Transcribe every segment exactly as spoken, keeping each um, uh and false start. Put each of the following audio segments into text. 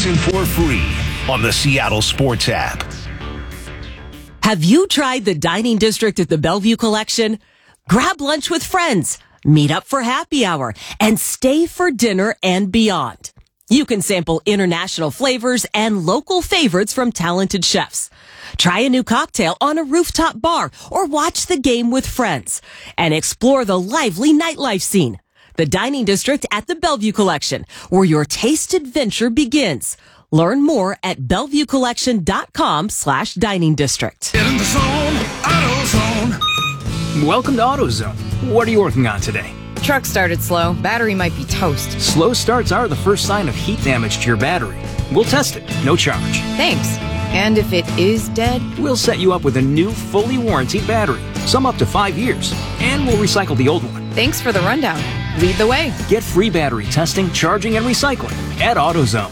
Listen for free on the Seattle Sports app. Have you tried the dining district at the Bellevue Collection? Grab lunch with friends, meet up for happy hour, and stay for dinner and beyond. You can sample international flavors and local favorites from talented chefs. Try a new cocktail on a rooftop bar or watch the game with friends and explore the lively nightlife scene. The Dining District at the Bellevue Collection, where your taste adventure begins. Learn more at bellevuecollection.com slash dining district. Get in the zone, AutoZone. Welcome to AutoZone. What are you working on today? Truck started slow. Battery might be toast. Slow starts are the first sign of heat damage to your battery. We'll test it, no charge. Thanks. And if it is dead? We'll set you up with a new, fully warranted battery, some up to five years, and we'll recycle the old one. Thanks for the rundown. Lead the way. Get free battery testing, charging, and recycling at AutoZone.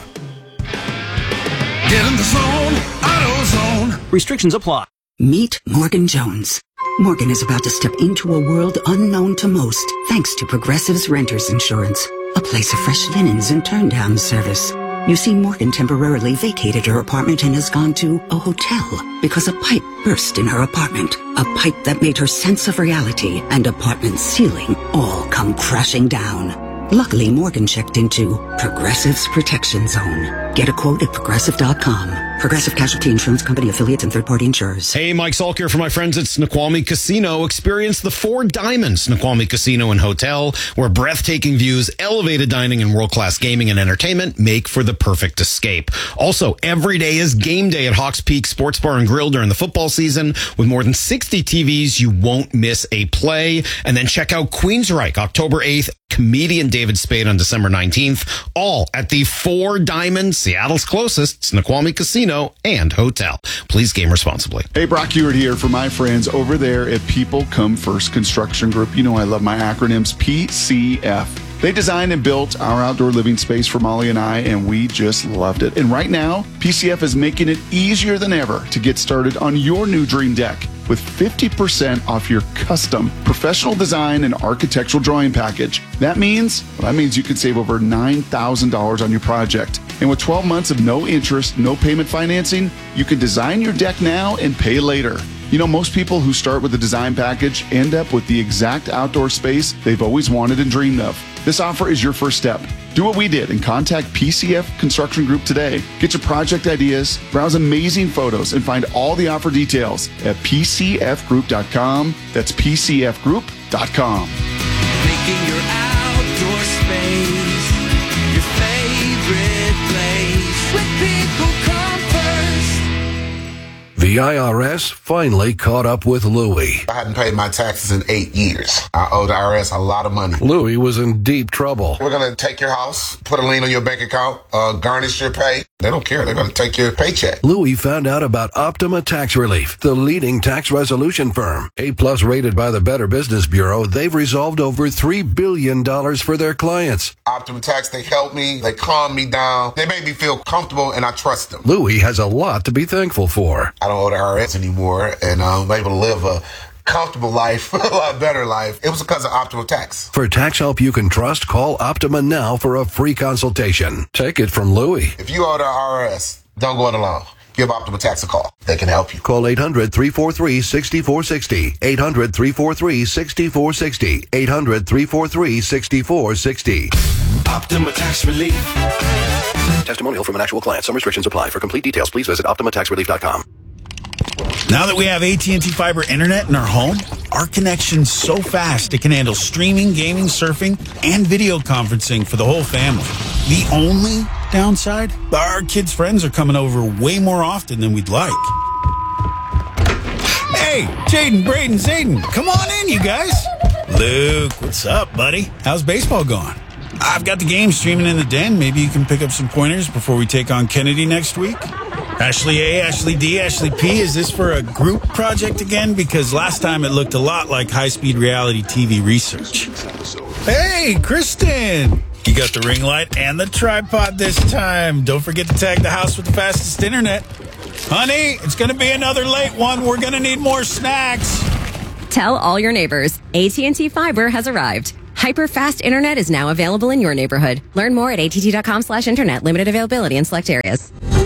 Get in the zone, AutoZone. Restrictions apply. Meet Morgan Jones. Morgan is about to step into a world unknown to most, thanks to Progressive's Renters Insurance, a place of fresh linens and turn-down service. You see, Morgan temporarily vacated her apartment and has gone to a hotel because a pipe burst in her apartment. A pipe that made her sense of reality and apartment ceiling all come crashing down. Luckily, Morgan checked into Progressive's Protection Zone. Get a quote at progressive dot com. Progressive Casualty Insurance Company, affiliates, and third-party insurers. Hey, Mike Salk here for my friends at Snoqualmie Casino. Experience the Four Diamonds Snoqualmie Casino and Hotel, where breathtaking views, elevated dining, and world-class gaming and entertainment make for the perfect escape. Also, every day is game day at Hawks Peak Sports Bar and Grill during the football season. With more than sixty T Vs, you won't miss a play. And then check out Queensryche, October eighth, comedian David Spade on December nineteenth, all at the Four Diamonds, Seattle's closest Snoqualmie Casino and Hotel. Please game responsibly. Hey, Brock Hewitt here for my friends over there at People Come First Construction Group. You know I love my acronyms, P C F. They designed and built our outdoor living space for Molly and I, and we just loved it. And right now, P C F is making it easier than ever to get started on your new dream deck with fifty percent off your custom professional design and architectural drawing package. That means, well, that means you can save over nine thousand dollars on your project. And with twelve months of no interest, no payment financing, you can design your deck now and pay later. You know, most people who start with a design package end up with the exact outdoor space they've always wanted and dreamed of. This offer is your first step. Do what we did and contact P C F Construction Group today. Get your project ideas, browse amazing photos, and find all the offer details at p c f group dot com. That's p c f group dot com. Making your outdoor space your favorite place. With People Come First. The I R S finally caught up with Louie. I hadn't paid my taxes in eight years. I owe the I R S a lot of money. Louie was in deep trouble. We're going to take your house, put a lien on your bank account, uh, garnish your pay. They don't care. They're going to take your paycheck. Louie found out about Optima Tax Relief, the leading tax resolution firm. A-plus rated by the Better Business Bureau, they've resolved over three billion dollars for their clients. Optima Tax, they help me. They calm me down. They make me feel comfortable, and I trust them. Louie has a lot to be thankful for. I don't owe the I R S anymore, and I'm able to live a comfortable life, a lot better life. It was because of Optima Tax. For tax help you can trust, call Optima now for a free consultation. Take it from Louie. If you owe the I R S, don't go it alone. Give Optima Tax a call. They can help you. Call eight hundred, three four three, six four six zero. eight hundred, three four three, six four six zero. eight hundred, three four three, six four six zero. Optima Tax Relief. Testimonial from an actual client. Some restrictions apply. For complete details, please visit optima tax relief dot com. Now that we have A T and T Fiber Internet in our home, our connection's so fast it can handle streaming, gaming, surfing, and video conferencing for the whole family. The only downside? Our kids' friends are coming over way more often than we'd like. Hey, Jaden, Braden, Zayden, come on in, you guys. Luke, what's up, buddy? How's baseball going? I've got the game streaming in the den. Maybe you can pick up some pointers before we take on Kennedy next week. Ashley A, Ashley D, Ashley P, is this for a group project again? Because last time it looked a lot like high-speed reality T V research. Hey, Kristen! You got the ring light and the tripod this time. Don't forget to tag the house with the fastest internet. Honey, it's going to be another late one. We're going to need more snacks. Tell all your neighbors, A T and T Fiber has arrived. Hyper-fast internet is now available in your neighborhood. Learn more at att.com slash internet. Limited availability in select areas.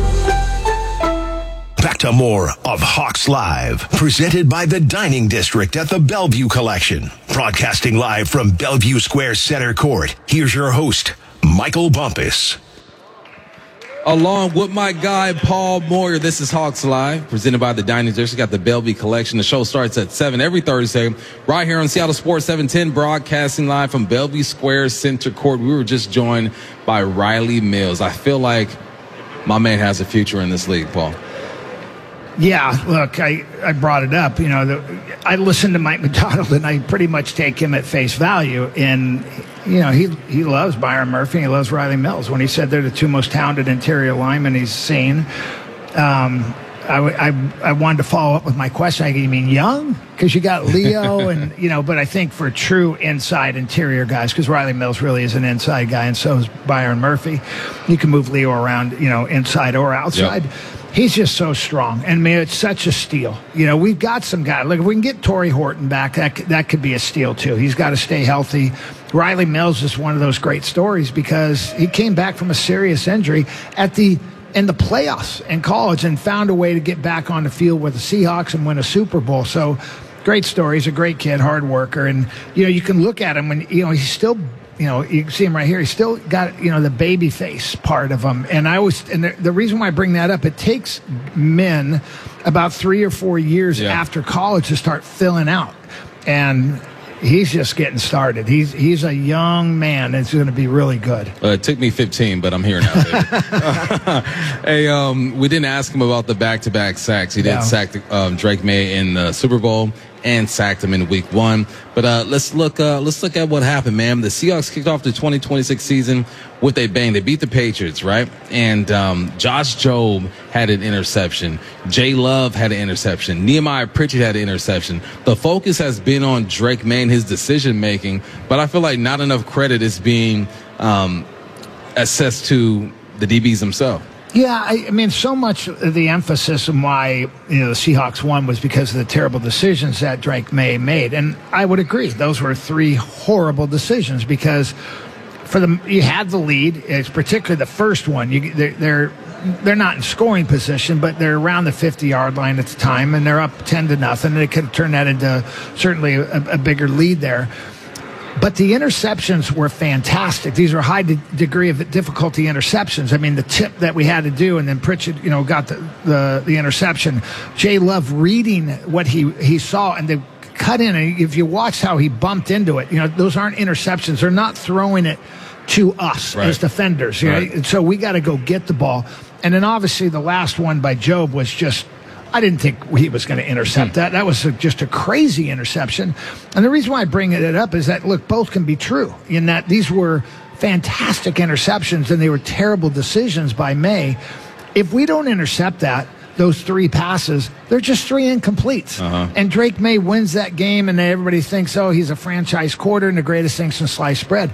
Back to more of Hawks Live, presented by the Dining District at the Bellevue Collection. Broadcasting live from Bellevue Square Center Court, here's your host, Michael Bumpus. Along with my guy, Paul Moyer, this is Hawks Live, presented by the Dining District at the Bellevue Collection. The show starts at seven every Thursday, right here on Seattle Sports seven ten, broadcasting live from Bellevue Square Center Court. We were just joined by Riley Mills. I feel like my man has a future in this league, Paul. Yeah, look, I, I brought it up. You know, the, I listen to Mike Macdonald, and I pretty much take him at face value. And, you know, he he loves Byron Murphy, and he loves Riley Mills. When he said they're the two most talented interior linemen he's seen, um, I, I, I wanted to follow up with my question. I go, you mean young? Because you got Leo, and, you know, but I think for true inside interior guys, because Riley Mills really is an inside guy, and so is Byron Murphy. You can move Leo around, you know, inside or outside. Yep. He's just so strong. And, man, it's such a steal. You know, we've got some guys. Look, if we can get Torrey Horton back, that, that could be a steal, too. He's got to stay healthy. Riley Mills is one of those great stories because he came back from a serious injury at the in the playoffs in college and found a way to get back on the field with the Seahawks and win a Super Bowl. So, great story. He's a great kid, hard worker. And, you know, you can look at him and, you know, he's still – you know, you can see him right here. He's still got, you know, the baby face part of him. And I always, and the, the reason why I bring that up, it takes men about three or four years yeah. after college to start filling out. And he's just getting started. He's he's a young man. It's going to be really good. Uh, it took me fifteen, but I'm here now. hey, um, we didn't ask him about the back-to-back sacks. He did yeah. sack um, Drake May in the Super Bowl and sacked him in week one. But uh, let's look uh, let's look at what happened, man. The Seahawks kicked off the twenty twenty-six season with a bang. They beat the Patriots, right? And um, Josh Jobe had an interception. Jay Love had an interception. Nehemiah Pritchett had an interception. The focus has been on Drake May and his decision-making, but I feel like not enough credit is being um, assessed to the D Bs themselves. Yeah, I, I mean, so much of the emphasis on why you know the Seahawks won was because of the terrible decisions that Drake May made, and I would agree those were three horrible decisions because for the you had the lead, it's particularly the first one. You, they're, they're they're not in scoring position, but they're around the fifty-yard line at the time, and they're up ten to nothing. They could have turned that into certainly a, a bigger lead there. But the interceptions were fantastic. These were high de- degree of difficulty interceptions. I mean, the tip that we had to do, and then Pritchett, you know, got the, the, the interception. Jay Love reading what he, he saw, and they cut in. And if you watch how he bumped into it, you know, those aren't interceptions. They're not throwing it to us right. as defenders. You right. know? So we got to go get the ball. And then obviously the last one by Jobe was just, I didn't think he was going to intercept that. That was a, just a crazy interception. And the reason why I bring it up is that, look, both can be true in that these were fantastic interceptions and they were terrible decisions by May. If we don't intercept that, those three passes, they're just three incompletes. Uh-huh. And Drake May wins that game, and everybody thinks, oh, he's a franchise quarter and the greatest thing since sliced bread.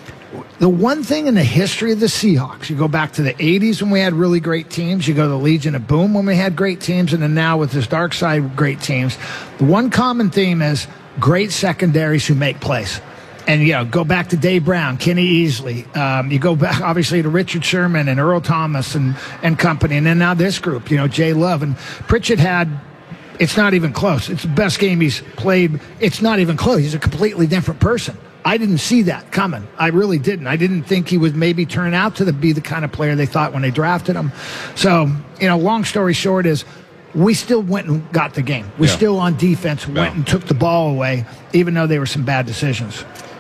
The one thing in the history of the Seahawks, you go back to the eighties when we had really great teams, you go to the Legion of Boom when we had great teams, and then now with this dark side, great teams. The one common theme is great secondaries who make plays. And, you know, go back to Dave Brown, Kenny Easley. Um, you go back, obviously, to Richard Sherman and Earl Thomas and, and company. And then now this group, you know, Jay Love. And Pritchett had, it's not even close. It's the best game he's played. It's not even close. He's a completely different person. I didn't see that coming. I really didn't. I didn't think he would maybe turn out to the, be the kind of player they thought when they drafted him. So, you know, long story short is we still went and got the game. We yeah. still on defense went yeah. and took the ball away, even though there were some bad decisions.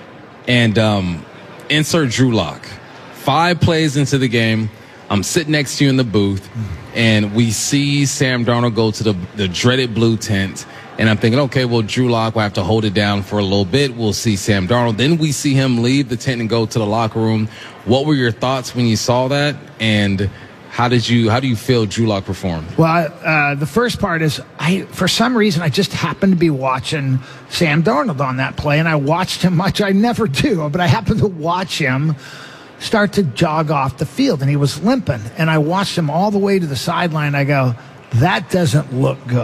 And um, insert Drew Lock. Five plays into the game. I'm sitting next to you in the booth, and we see Sam Darnold go to the, the dreaded blue tent. And I'm thinking, okay, well, Drew Lock will have to hold it down for a little bit. We'll see Sam Darnold. Then we see him leave the tent and go to the locker room. What were your thoughts when you saw that? And how did you, how do you feel Drew Lock performed? Well, uh, the first part is, I for some reason, I just happened to be watching Sam Darnold on that play, and I watched him much. I never do, but I happened to watch him start to jog off the field, and he was limping. And I watched him all the way to the sideline. I go, that doesn't look good.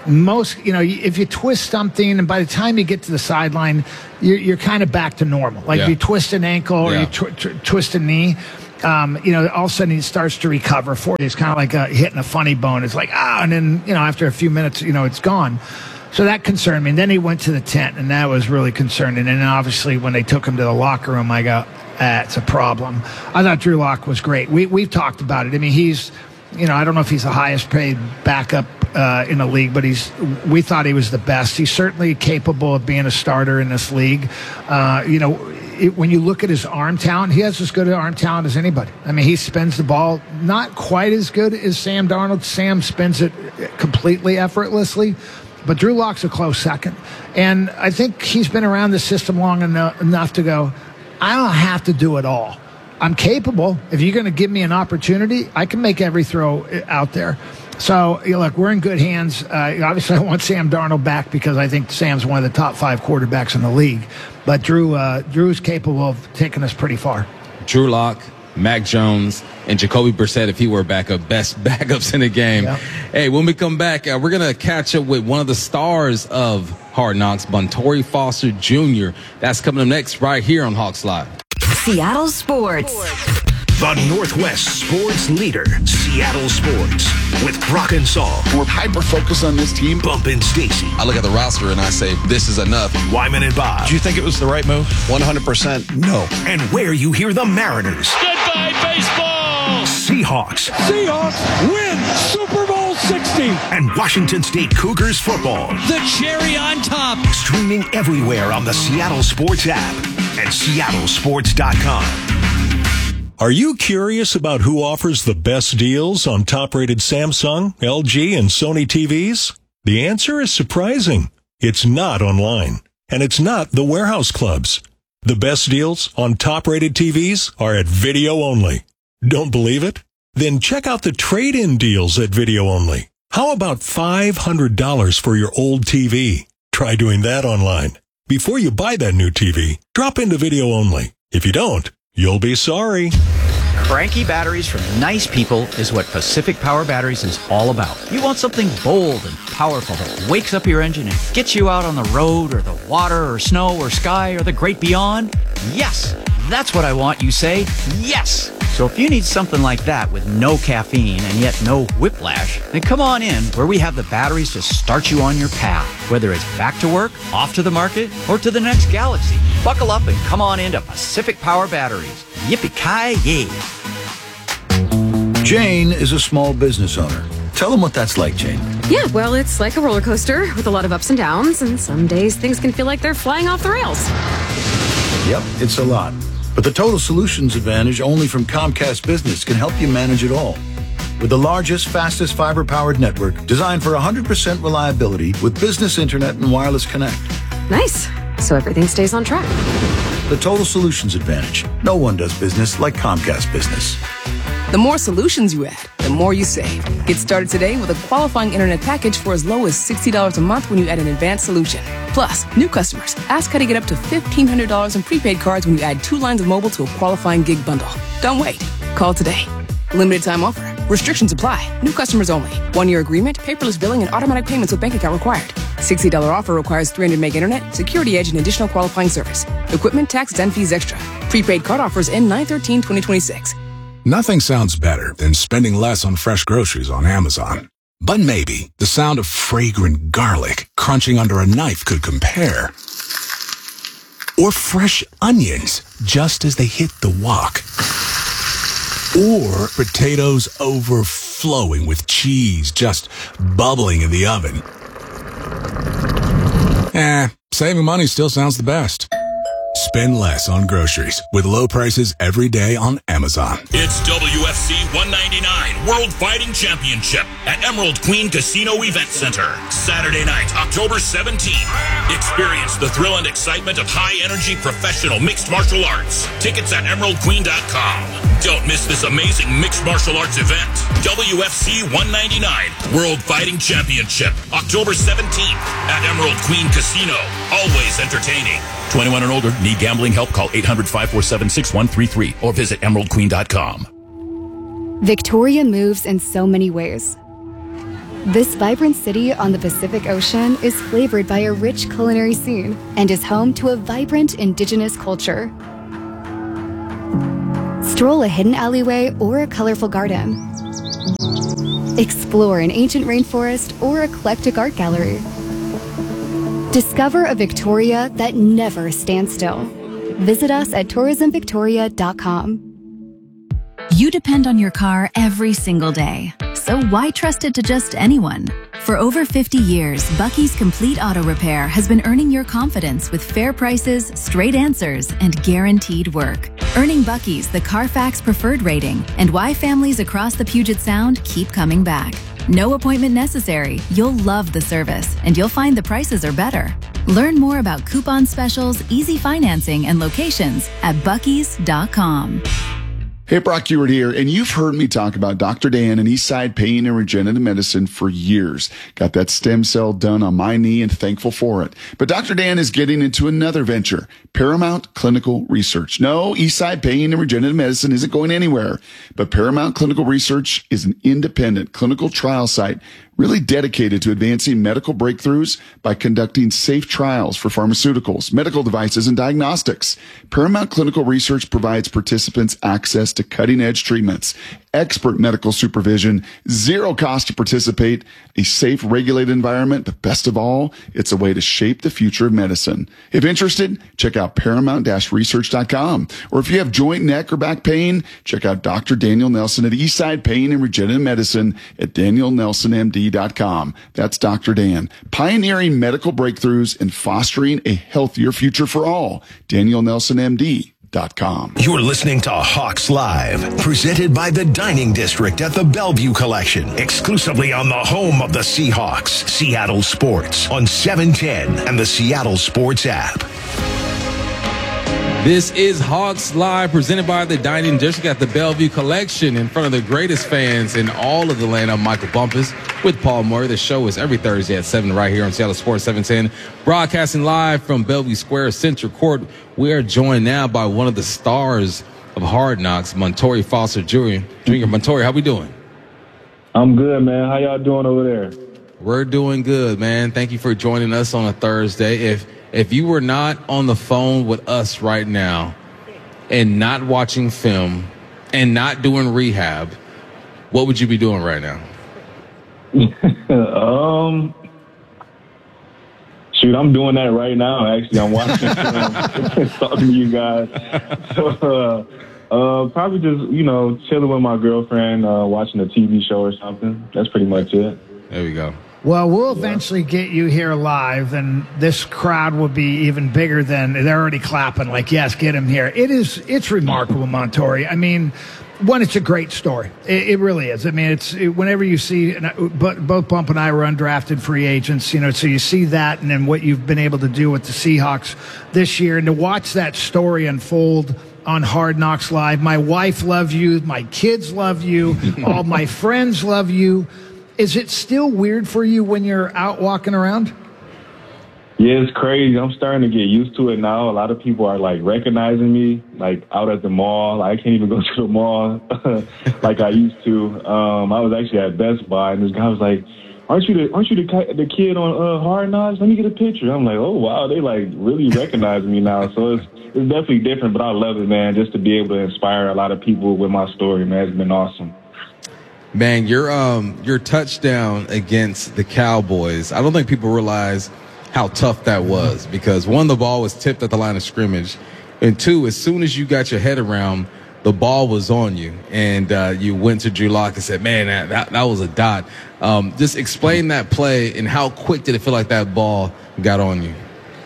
most, you know, if you twist something and by the time you get to the sideline, you're, you're kind of back to normal. Like Yeah. if you twist an ankle or Yeah. you tw- tw- twist a knee, um, you know, all of a sudden it starts to recover for you. It's kind of like uh, hitting a funny bone. It's like, ah, and then, you know, after a few minutes, you know, it's gone. So that concerned me. And then he went to the tent, and that was really concerning. And then obviously when they took him to the locker room, I go, that's a problem. I thought Drew Lock was great. We, we've talked about it. I mean, he's, you know, I don't know if he's the highest paid backup uh, in the league, but he's, we thought he was the best. He's certainly capable of being a starter in this league. Uh, you know, it, when you look at his arm talent, he has as good an arm talent as anybody. I mean, he spins the ball not quite as good as Sam Darnold. Sam spins it completely effortlessly. But Drew Lock's a close second. And I think he's been around the system long enough, enough to go, I don't have to do it all. I'm capable. If you're going to give me an opportunity, I can make every throw out there. So, you know, look, we're in good hands. Uh, obviously, I want Sam Darnold back because I think Sam's one of the top five quarterbacks in the league. But Drew, uh, Drew's capable of taking us pretty far. Drew Lock, Mac Jones, and Jacoby Brissett, if he were backup, best backups in the game. Yep. Hey, when we come back, uh, we're going to catch up with one of the stars of Hard Knocks, Buntori Foster Junior That's coming up next right here on Hawks Live. Seattle Sports. The Northwest sports leader, Seattle Sports. With Brock and Saul. We're hyper-focused on this team. Bump and Stacy. I look at the roster and I say, this is enough. Wyman and Bob. Do you think it was the right move? one hundred percent no. And where you hear the Mariners. Goodbye, baseball! Seahawks. Seahawks win Super Bowl sixty. And Washington State Cougars football. The cherry on top. Streaming everywhere on the Seattle Sports app and seattle sports dot com. Are you curious about who offers the best deals on top-rated Samsung, L G, and Sony T Vs? The answer is surprising. It's not online, and it's not the warehouse clubs. The best deals on top-rated T Vs are at Video Only. Don't believe it? Then check out the trade-in deals at Video Only. How about five hundred dollars for your old T V? Try doing that online. Before you buy that new T V, drop into Video Only. If you don't, you'll be sorry. Cranky batteries from nice people is what Pacific Power Batteries is all about. You want something bold and powerful that wakes up your engine and gets you out on the road or the water or snow or sky or the great beyond? Yes, that's what I want, you say. Yes! So if you need something like that with no caffeine and yet no whiplash, then come on in where we have the batteries to start you on your path. Whether it's back to work, off to the market, or to the next galaxy. Buckle up and come on into Pacific Power Batteries. Yippee-ki-yay! Jane is a small business owner. Tell them what that's like, Jane. Yeah, well, it's like a roller coaster with a lot of ups and downs, and some days things can feel like they're flying off the rails. Yep, it's a lot. But the Total Solutions Advantage only from Comcast Business can help you manage it all. With the largest, fastest fiber-powered network designed for one hundred percent reliability with business internet and wireless connect. Nice. So everything stays on track. The Total Solutions Advantage. No one does business like Comcast Business. The more solutions you add, the more you save. Get started today with a qualifying internet package for as low as sixty dollars a month when you add an advanced solution. Plus, new customers, ask how to get up to fifteen hundred dollars in prepaid cards when you add two lines of mobile to a qualifying gig bundle. Don't wait. Call today. Limited time offer. Restrictions apply. New customers only. One-year agreement, paperless billing, and automatic payments with bank account required. sixty dollars offer requires three hundred meg internet, security edge, and additional qualifying service. Equipment, tax, and fees extra. Prepaid card offers end nine thirteen twenty twenty-six. Nothing sounds better than spending less on fresh groceries on Amazon. But maybe the sound of fragrant garlic crunching under a knife could compare. Or fresh onions just as they hit the wok. Or potatoes overflowing with cheese just bubbling in the oven. Eh, saving money still sounds the best. Spend less on groceries with low prices every day on Amazon. It's W F C one ninety-nine World Fighting Championship at Emerald Queen Casino Event Center. Saturday night, October seventeenth. Experience the thrill and excitement of high-energy professional mixed martial arts. Tickets at emerald queen dot com. Don't miss this amazing mixed martial arts event. W F C one ninety-nine World Fighting Championship, October seventeenth at Emerald Queen Casino. Always entertaining. twenty-one and older. Need gambling help? Call eight hundred, five four seven, six one three three or visit emerald queen dot com. Victoria moves in so many ways. This vibrant city on the Pacific Ocean is flavored by a rich culinary scene and is home to a vibrant indigenous culture. Stroll a hidden alleyway or a colorful garden. Explore an ancient rainforest or eclectic art gallery. Discover a Victoria that never stands still. Visit us at tourism victoria dot com. You depend on your car every single day, so why trust it to just anyone? For over fifty years, Bucky's Complete Auto Repair has been earning your confidence with fair prices, straight answers, and guaranteed work. Earning Bucky's the Carfax Preferred rating, and why families across the Puget Sound keep coming back. No appointment necessary. You'll love the service, and you'll find the prices are better. Learn more about coupon specials, easy financing, and locations at buckys dot com. Hey, Brock Ewart here, and you've heard me talk about Doctor Dan and Eastside Pain and Regenerative Medicine for years. Got that stem cell done on my knee and thankful for it. But Doctor Dan is getting into another venture, Paramount Clinical Research. No, Eastside Pain and Regenerative Medicine isn't going anywhere, but Paramount Clinical Research is an independent clinical trial site really dedicated to advancing medical breakthroughs by conducting safe trials for pharmaceuticals, medical devices, and diagnostics. Paramount Clinical Research provides participants access to cutting-edge treatments, expert medical supervision, zero cost to participate, a safe, regulated environment, but best of all, it's a way to shape the future of medicine. If interested, check out paramount dash research dot com. Or if you have joint, neck, or back pain, check out Doctor Daniel Nelson at Eastside Pain and Regenerative Medicine at daniel nelson m d dot com. That's Doctor Dan, pioneering medical breakthroughs and fostering a healthier future for all. daniel nelson m d dot com. You're listening to Hawks Live, presented by the Dining District at the Bellevue Collection, exclusively on the home of the Seahawks, Seattle Sports, on seven ten and the Seattle Sports app. This is Hawks Live, presented by the Dining District at the Bellevue Collection, in front of the greatest fans in all of the land. I'm Michael Bumpus with Paul Murray. The show is every Thursday at seven right here on Seattle Sports seven ten. Broadcasting live from Bellevue Square Central Court. We are joined now by one of the stars of Hard Knocks, Montorie Foster Junior Junior Montorie, how we doing? I'm good, man. How y'all doing over there? We're doing good, man. Thank you for joining us on a Thursday. If If you were not on the phone with us right now and not watching film and not doing rehab, what would you be doing right now? um, shoot, I'm doing that right now, actually. I'm watching film, talking to you guys. So, uh, uh, probably just, you know, chilling with my girlfriend, uh, watching a T V show or something. That's pretty much it. There we go. Well, we'll eventually get you here live, and this crowd will be even bigger than they're already clapping. Like, yes, get him here. It is. It's remarkable, Montorie. I mean, one, it's a great story. It, it really is. I mean, it's it, whenever you see, and I, but both Bump and I were undrafted free agents, you know, so you see that, and then what you've been able to do with the Seahawks this year, and to watch that story unfold on Hard Knocks Live. My wife loves you. My kids love you. All my friends love you. Is it still weird for you when you're out walking around? Yeah, it's crazy. I'm starting to get used to it now. A lot of people are, like, recognizing me, like, out at the mall. I can't even go to the mall like I used to. Um, I was actually at Best Buy, and this guy was like, aren't you the aren't you the, the kid on uh, Hard Knocks? Let me get a picture. I'm like, oh, wow, they, like, really recognizing me now. So it's, it's definitely different, but I love it, man, just to be able to inspire a lot of people with my story, man. It's been awesome. Man, your um your touchdown against the Cowboys, I don't think people realize how tough that was, because one, the ball was tipped at the line of scrimmage, and two, as soon as you got your head around, the ball was on you, and uh, you went to Drew Lock and said, man, that, that, that was a dot. Um, just explain that play, and how quick did it feel like that ball got on you?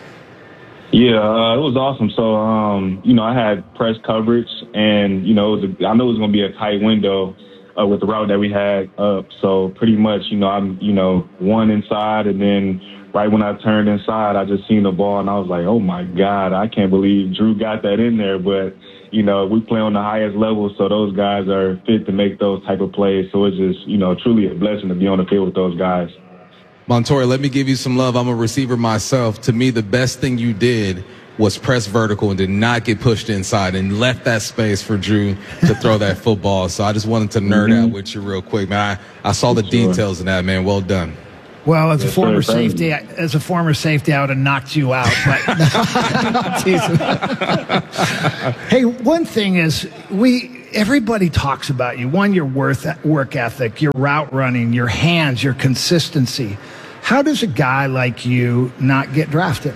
Yeah, uh, it was awesome. So, um, you know, I had press coverage, and, you know, it was a, I knew it was going to be a tight window Uh, with the route that we had up. So pretty much, you know, I'm, you know, one inside, and then right when I turned inside, I just seen the ball, and I was like, oh my God, I can't believe Drew got that in there. But, you know, we play on the highest level, so those guys are fit to make those type of plays. So it's just, you know, truly a blessing to be on the field with those guys. Montorie, let me give you some love. I'm a receiver myself. To me, the best thing you did was pressed vertical and did not get pushed inside and left that space for Drew to throw that football. So I just wanted to nerd mm-hmm. out with you real quick, man. I, I saw the sure. details in that, man. Well done. Well, as a yes, former sir, safety, as a former safety, I would have knocked you out. But hey, one thing is, we everybody talks about you. One, your worth, work ethic, your route running, your hands, your consistency. How does a guy like you not get drafted?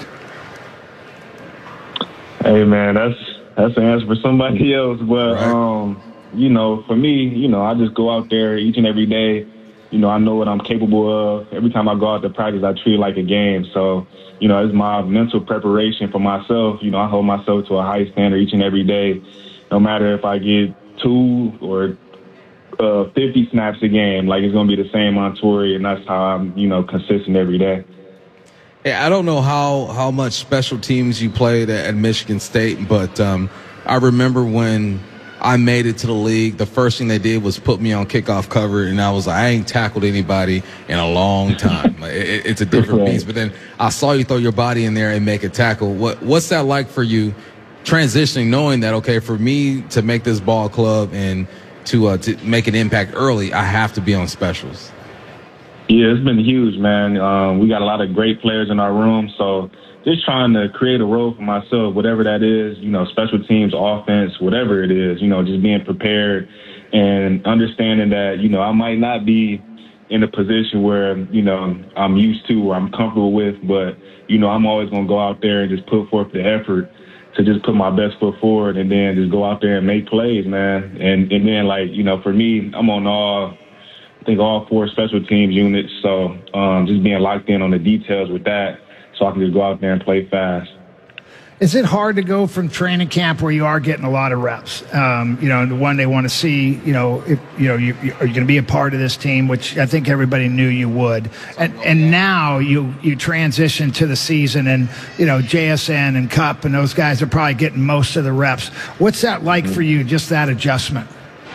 Hey, man, that's that's an answer for somebody else. But, right. um, you know, for me, you know, I just go out there each and every day. You know, I know what I'm capable of. Every time I go out to practice, I treat it like a game. So, you know, it's my mental preparation for myself. You know, I hold myself to a high standard each and every day, no matter if I get two or uh, fifty snaps a game. Like, it's going to be the same on tour, and that's how I'm, you know, consistent every day. Hey, I don't know how, how much special teams you played at, at Michigan State, but um, I remember when I made it to the league, the first thing they did was put me on kickoff cover, and I was like, I ain't tackled anybody in a long time. Like, it, it's a different beast. But then I saw you throw your body in there and make a tackle. What What's that like for you, transitioning, knowing that, okay, for me to make this ball club and to uh, to make an impact early, I have to be on specials? Yeah, it's been huge, man. Um, we got a lot of great players in our room, so just trying to create a role for myself, whatever that is, you know, special teams, offense, whatever it is, you know, just being prepared and understanding that, you know, I might not be in a position where, you know, I'm used to or I'm comfortable with, but, you know, I'm always going to go out there and just put forth the effort to just put my best foot forward and then just go out there and make plays, man. And, and then, like, you know, for me, I'm on all I think all four special teams units, so um, just being locked in on the details with that so I can just go out there and play fast. Is it hard to go from training camp where you are getting a lot of reps? Um, you know, the one they want to see, you know, if you know, you, you, are you going to be a part of this team, which I think everybody knew you would. And and now you you transition to the season, and you know, J S N and Cup and those guys are probably getting most of the reps. What's that like for you? Just that adjustment?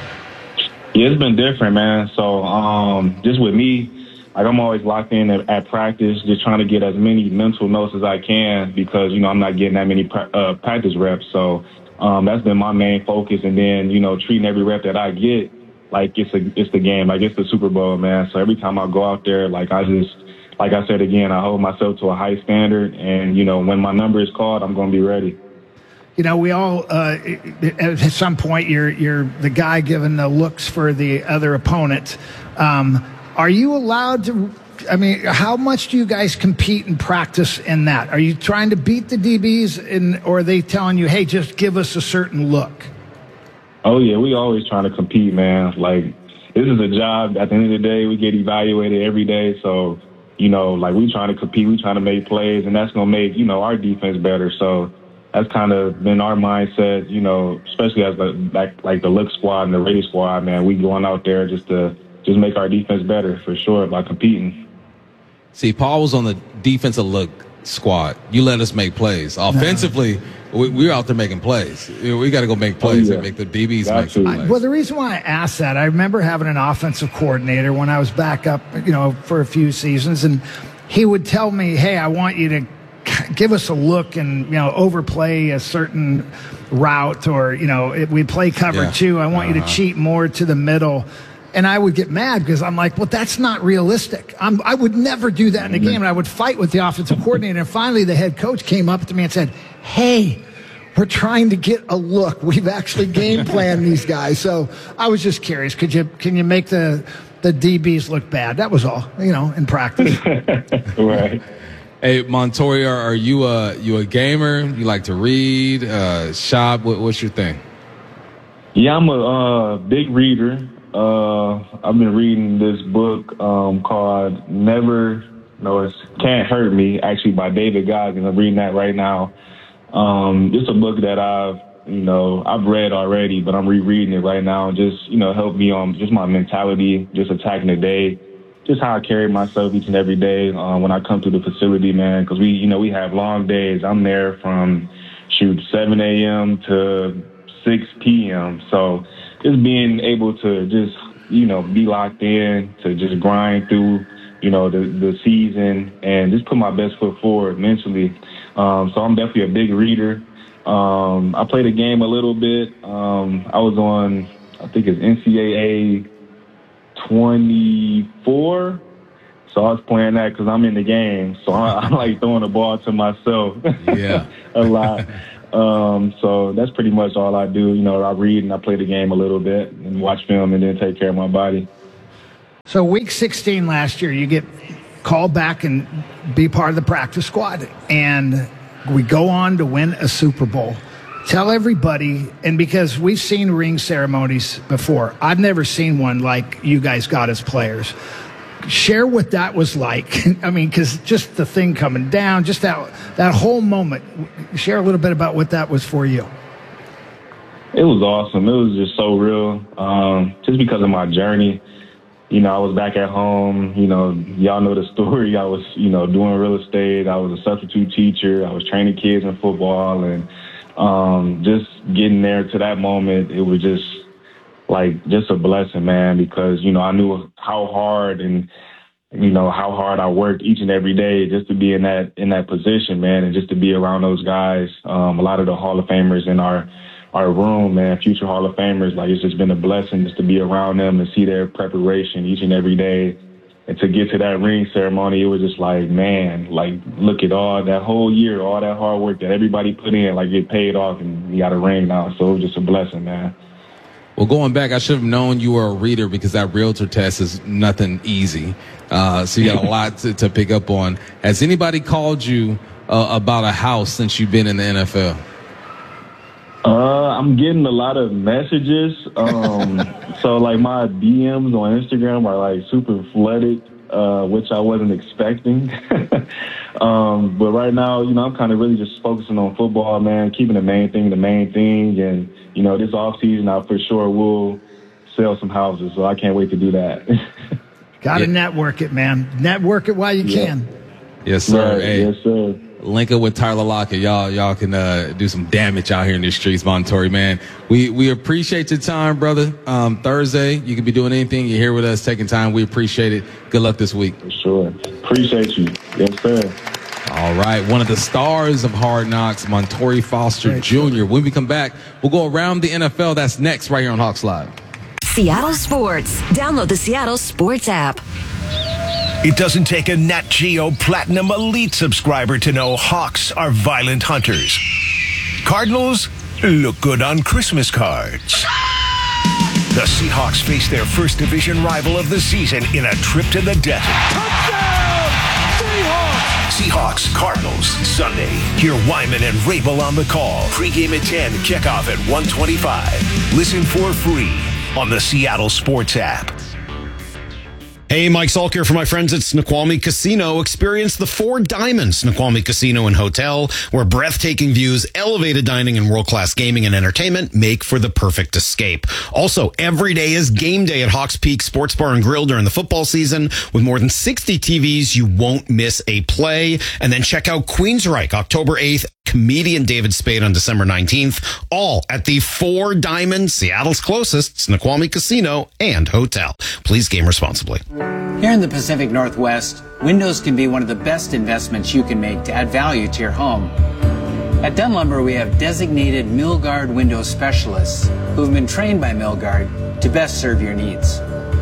Yeah, it's been different, man. So um, just with me, like I'm always locked in at, at practice, just trying to get as many mental notes as I can because, you know, I'm not getting that many pra- uh, practice reps. So um, that's been my main focus. And then, you know, treating every rep that I get like it's a, it's the game, like it's the Super Bowl, man. So every time I go out there, like I just, like I said again, I hold myself to a high standard. And, you know, when my number is called, I'm going to be ready. You know, we all, uh, at some point, you're you're the guy giving the looks for the other opponent. Um, are you allowed to, I mean, how much do you guys compete and practice in that? Are you trying to beat the D Bs, in, or are they telling you, hey, just give us a certain look? Oh, yeah, we always trying to compete, man. Like, this is a job. At the end of the day, we get evaluated every day. So, you know, like, we trying to compete, we trying to make plays, and that's going to make, you know, our defense better. So, that's kind of been our mindset, you know, especially as the, like, like the look squad and the ready squad, man. We going out there just to just make our defense better for sure by competing. See, Paul was on the defensive look squad. You let us make plays. Offensively, we, we're out there making plays. We got to go make plays oh, yeah. and make the D Bs got make some plays. Well, the reason why I asked that, I remember having an offensive coordinator when I was back up, you know, for a few seasons, and he would tell me, hey, I want you to give us a look and, you know, overplay a certain route, or, you know, if we play cover yeah. two, I want uh-huh. you to cheat more to the middle. And I would get mad because I'm like, well, that's not realistic. I'm, I would never do that in a game. And I would fight with the offensive coordinator. And finally, the head coach came up to me and said, hey, we're trying to get a look. We've actually game planned these guys. So I was just curious. Could you, can you make the, the D Bs look bad? That was all, you know, in practice. Right. Hey, Montoya, are you a you a gamer? You like to read, uh, shop? What, what's your thing? Yeah, I'm a uh, big reader. Uh, I've been reading this book um, called Never, no, it's Can't Hurt Me, actually by David Goggins. I'm reading that right now. Um, it's a book that I've, you know, I've read already, but I'm rereading it right now and just, you know, help me on just my mentality, just attacking the day. Just how I carry myself each and every day uh, when I come to the facility, man, because we, you know, we have long days. I'm there from, shoot, seven a.m. to six p.m. So just being able to just, you know, be locked in, to just grind through you know, the, the season and just put my best foot forward mentally. Um, so I'm definitely a big reader. Um, I played a game a little bit. Um, I was on, I think it's N C double A twenty-four. So I was playing that because I'm in the game. So I, I like throwing the ball to myself. Yeah. a lot. Um, so that's pretty much all I do. You know, I read and I play the game a little bit and watch film and then take care of my body. So week sixteen last year, you get called back and be part of the practice squad. And we go on to win a Super Bowl. Tell everybody, and because we've seen ring ceremonies before, I've never seen one like you guys got as players. Share what that was like. I mean, because just the thing coming down, just that that whole moment. Share a little bit about what that was for you. It was awesome. It was just so real. Um, just because of my journey. You know, I was back at home. You know, y'all know the story. I was, you know, doing real estate. I was a substitute teacher. I was training kids in football. And um, just getting there to that moment, it was just like just a blessing, man, because, you know, I knew how hard and, you know, how hard I worked each and every day just to be in that in that position, man, and just to be around those guys. Um, a lot of the Hall of Famers in our our room, man, future Hall of Famers, like it's just been a blessing just to be around them and see their preparation each and every day. And to get to that ring ceremony, it was just like, man, like look at all that whole year, all that hard work that everybody put in, like it paid off and you got a ring now. So it was just a blessing, man. Well, going back, I should have known you were a reader because that realtor test is nothing easy. Uh, so you got a lot to, to pick up on. Has anybody called you uh, about a house since you've been in the N F L? Uh, I'm getting a lot of messages. Um, so like my D Ms on Instagram are like super flooded, uh, which I wasn't expecting. um, but right now, you know, I'm kind of really just focusing on football, man, keeping the main thing the main thing. And, you know, this off season, I for sure will sell some houses. So I can't wait to do that. Got to yeah. network it, man. Network it while you yeah. can. Yes, sir. Right. Hey. Yes, sir. Link up with Tyler Lockett. Y'all, y'all can uh, do some damage out here in the streets, Montori, man. We we appreciate your time, brother. Um, Thursday, you can be doing anything. You're here with us, taking time. We appreciate it. Good luck this week. For sure. Appreciate you. Yes, sir. All right. One of the stars of Hard Knocks, Montori Foster Great. Junior When we come back, we'll go around the N F L. That's next right here on Hawks Live. Seattle Sports. Download the Seattle Sports app. It doesn't take a Nat Geo Platinum Elite subscriber to know Hawks are violent hunters. Cardinals look good on Christmas cards. The Seahawks face their first division rival of the season in a trip to the desert. Touchdown, Seahawks! Seahawks, Cardinals, Sunday. Hear Wyman and Rabel on the call. Pre-game at ten, kickoff at one twenty-five. Listen for free on the Seattle Sports app. Hey, Mike Salk here for my friends at Snoqualmie Casino. Experience the Four Diamonds Snoqualmie Casino and Hotel, where breathtaking views, elevated dining, and world-class gaming and entertainment make for the perfect escape. Also, every day is game day at Hawks Peak Sports Bar and Grill during the football season. With more than sixty T Vs, you won't miss a play. And then check out Queensryche, October eighth, comedian David Spade on December nineteenth, all at the Four Diamonds, Seattle's closest, Snoqualmie Casino and Hotel. Please game responsibly. Here in the Pacific Northwest, windows can be one of the best investments you can make to add value to your home. At Dunn Lumber, we have designated Milgard window specialists who have been trained by Milgard to best serve your needs.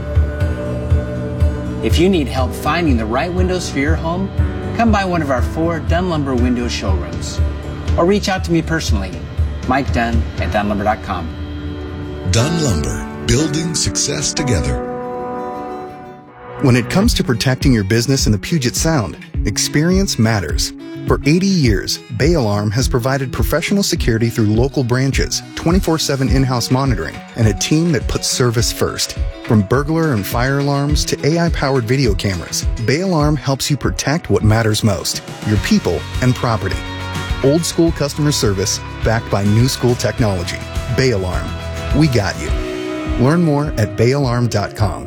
If you need help finding the right windows for your home, come by one of our four Dunn Lumber window showrooms. Or reach out to me personally, Mike Dunn at Dunn Lumber dot com. Dunn Lumber, building success together. When it comes to protecting your business in the Puget Sound, experience matters. For eighty years, Bay Alarm has provided professional security through local branches, twenty-four seven in-house monitoring, and a team that puts service first. From burglar and fire alarms to A I-powered video cameras, Bay Alarm helps you protect what matters most, your people and property. Old school customer service backed by new school technology. Bay Alarm. We got you. Learn more at bay alarm dot com.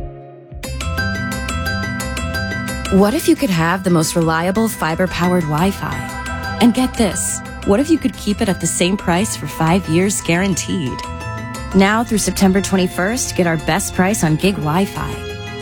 What if you could have the most reliable fiber-powered Wi-Fi? And get this, what if you could keep it at the same price for five years guaranteed? Now through September twenty-first, get our best price on gig Wi-Fi.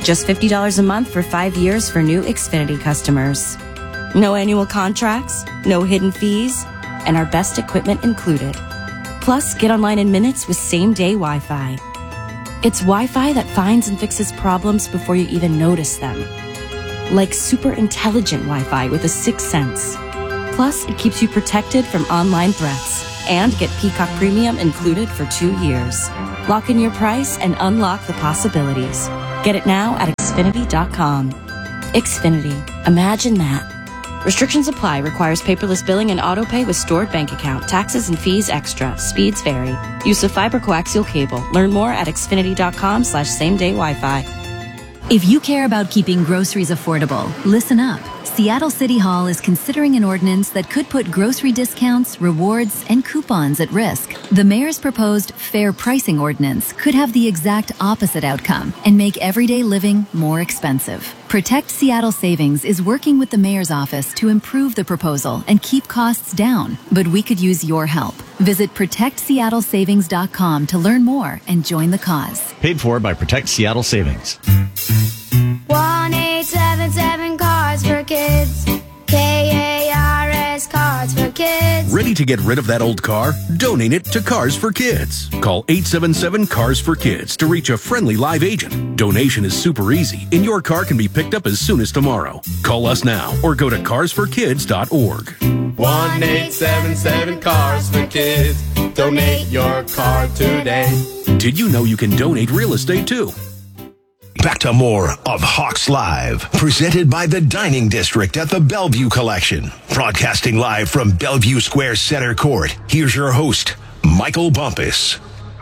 Just fifty dollars a month for five years for new Xfinity customers. No annual contracts, no hidden fees, and our best equipment included. Plus, get online in minutes with same-day Wi-Fi. It's Wi-Fi that finds and fixes problems before you even notice them. Like super intelligent Wi-Fi with a sixth sense. Plus, it keeps you protected from online threats. And get Peacock Premium included for two years. Lock in your price and unlock the possibilities. Get it now at Xfinity dot com. Xfinity. Imagine that. Restrictions apply. Requires paperless billing and autopay with stored bank account. Taxes and fees extra. Speeds vary. Use of fiber coaxial cable. Learn more at Xfinity dot com slash same day Wi-Fi. If you care about keeping groceries affordable, listen up. Seattle City Hall is considering an ordinance that could put grocery discounts, rewards, and coupons at risk. The mayor's proposed fair pricing ordinance could have the exact opposite outcome and make everyday living more expensive. Protect Seattle Savings is working with the mayor's office to improve the proposal and keep costs down, but we could use your help. Visit protect seattle savings dot com to learn more and join the cause. Paid for by Protect Seattle Savings. one eight seven seven Cars for Kids. K A R S Cars for Kids. Ready to get rid of that old car? Donate it to Cars for Kids. Call eight seven seven Cars for Kids to reach a friendly live agent. Donation is super easy, and your car can be picked up as soon as tomorrow. Call us now or go to cars for kids dot org. one eight seven seven Cars for Kids. Donate your car today. Did you know you can donate real estate too? Back to more of Hawks Live, presented by the Dining District at the Bellevue Collection. Broadcasting live from Bellevue Square Center Court, here's your host, Michael Bumpus.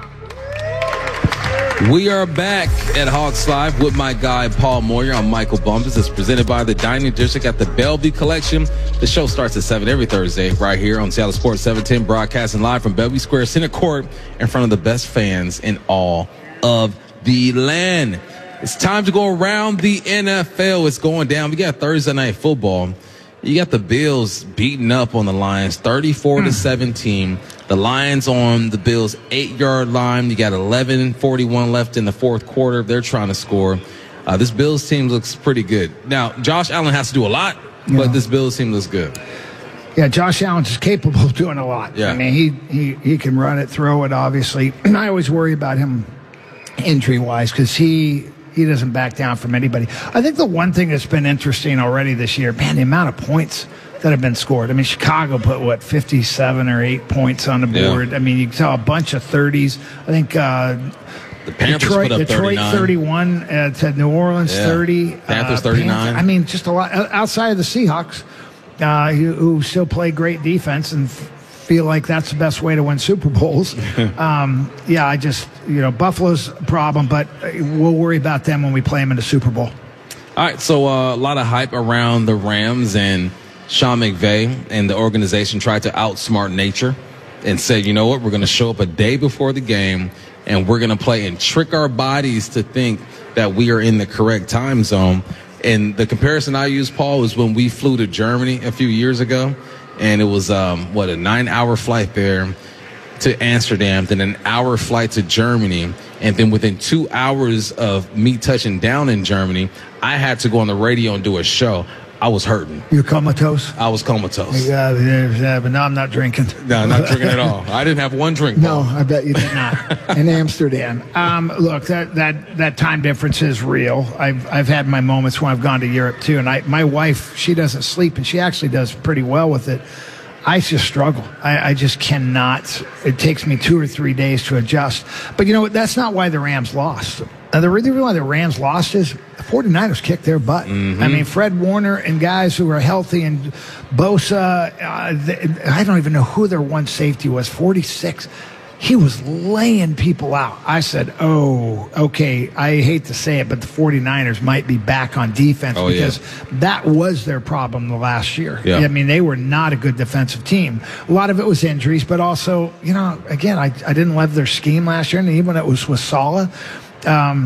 We are back at Hawks Live with my guy, Paul Moyer. I'm Michael Bumpus. It's presented by the Dining District at the Bellevue Collection. The show starts at seven every Thursday right here on Seattle Sports seven ten, broadcasting live from Bellevue Square Center Court in front of the best fans in all of the land. It's time to go around the N F L. It's going down. We got Thursday Night Football. You got the Bills beating up on the Lions, thirty-four to seventeen. The Lions on the Bills' eight-yard line. You got eleven forty-one left in the fourth quarter. They're trying to score. Uh, this Bills team looks pretty good. Now, Josh Allen has to do a lot, yeah. but this Bills team looks good. Yeah, Josh Allen is capable of doing a lot. Yeah. I mean, he, he, he can run it, throw it, obviously. And I always worry about him injury-wise because he – He doesn't back down from anybody. I think the one thing that's been interesting already this year, man, the amount of points that have been scored. I mean, Chicago put, what, fifty-seven or eight points on the board. Yeah. I mean, you saw a bunch of thirties. I think uh, the Panthers Detroit, put up Detroit thirty-nine. thirty-one uh, to New Orleans yeah. thirty. Panthers uh, thirty-nine. Panthers, I mean, just a lot. Outside of the Seahawks, uh, who, who still play great defense and f- feel like that's the best way to win Super Bowls. um, yeah, I just, you know, Buffalo's a problem, but we'll worry about them when we play them in the Super Bowl. All right, so uh, a lot of hype around the Rams, and Sean McVay and the organization tried to outsmart nature and said, you know what, we're going to show up a day before the game, and we're going to play and trick our bodies to think that we are in the correct time zone. And the comparison I use, Paul, is when we flew to Germany a few years ago. And it was, um, what, a nine-hour flight there to Amsterdam, then an hour flight to Germany. And then within two hours of me touching down in Germany, I had to go on the radio and do a show. I was hurting. You're comatose? I was comatose. Yeah, yeah, but now I'm not drinking. No, not drinking at all. I didn't have one drink, Paul. No, I bet you did not. In Amsterdam. Um, look, that, that, that time difference is real. I've I've had my moments when I've gone to Europe, too. And I, my wife, she doesn't sleep, and she actually does pretty well with it. I just struggle. I, I just cannot. It takes me two or three days to adjust. But you know what? That's not why the Rams lost. Uh, the reason why the Rams lost is the 49ers kicked their butt. Mm-hmm. I mean, Fred Warner and guys who are healthy, and Bosa, uh, they, I don't even know who their one safety was, forty-six. He was laying people out. I said, oh, okay, I hate to say it, but the 49ers might be back on defense oh, because yeah. that was their problem the last year. Yeah. I mean, they were not a good defensive team. A lot of it was injuries, but also, you know, again, I, I didn't love their scheme last year, and even when it was with Saleh, um,